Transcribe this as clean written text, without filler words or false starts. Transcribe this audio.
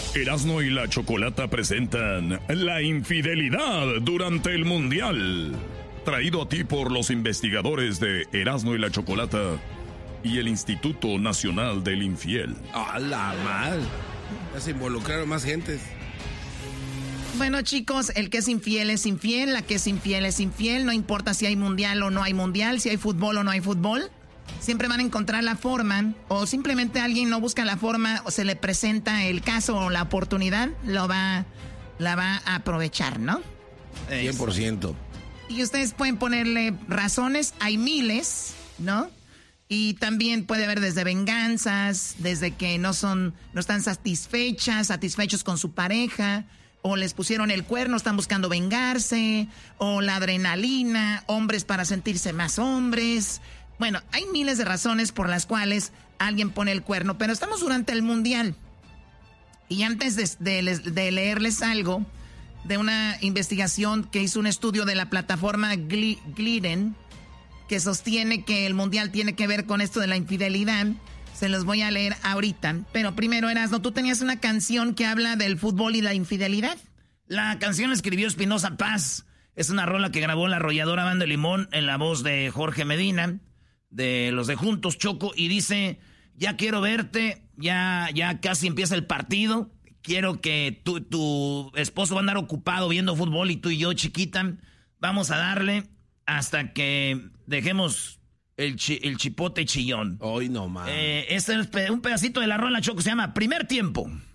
Erasmo y la Chocolata presentan La infidelidad durante el Mundial. Traído a ti por los investigadores de Erasmo y la Chocolata y el Instituto Nacional del Infiel. ¡A la madre! Ya se involucraron más gentes. Bueno, chicos, el que es infiel, la que es infiel, no importa si hay mundial o no hay mundial, si hay fútbol o no hay fútbol. Siempre van a encontrar la forma, o simplemente alguien no busca la forma, o se le presenta el caso o la oportunidad, la va a aprovechar, ¿no? 100%. Y ustedes pueden ponerle razones, hay miles, ¿no? Y también puede haber desde venganzas, desde que no están satisfechos con su pareja, o les pusieron el cuerno, están buscando vengarse, o la adrenalina, hombres para sentirse más hombres. Bueno, hay miles de razones por las cuales alguien pone el cuerno, pero estamos durante el Mundial. Y antes de leerles algo de una investigación que hizo un estudio de la plataforma Gliden, que sostiene que el Mundial tiene que ver con esto de la infidelidad, se los voy a leer ahorita. Pero primero, Erasmo, tú tenías una canción que habla del fútbol y la infidelidad. La canción la escribió Espinosa Paz. Es una rola que grabó la arrolladora Banda de Limón en la voz de Jorge Medina, de los de Juntos, Choco, y dice: ya quiero verte, ya casi empieza el partido, quiero que tu esposo va a andar ocupado viendo fútbol y tú y yo, chiquita, vamos a darle hasta que dejemos el chipote chillón. Hoy no más. Este es un pedacito de la rola, Choco, se llama Primer Tiempo.